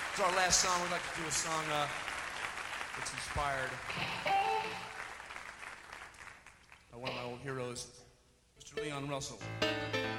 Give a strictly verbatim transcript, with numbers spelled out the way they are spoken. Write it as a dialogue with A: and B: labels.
A: For our last song, we'd like to do a song uh, that's inspired by one of my old heroes, Mister Leon Russell.